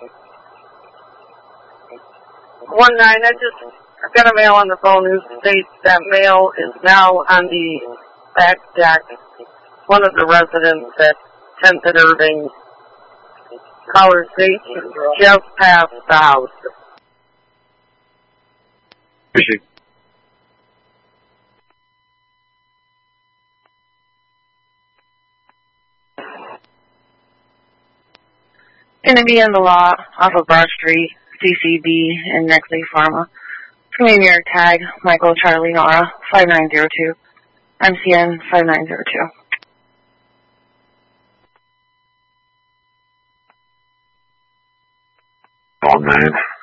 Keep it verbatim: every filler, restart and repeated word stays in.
One nine, I just I got a male on the phone who states that male is now on the back deck. One of the residents at tenth and Irving. Caller states just past the house. Appreciate it. Gonna be in the lot off of Broad Street, C C B, and Nexley Pharma. Premier tag, Michael Charlie Nora, five nine zero two. M C N five nine zero two. All nine.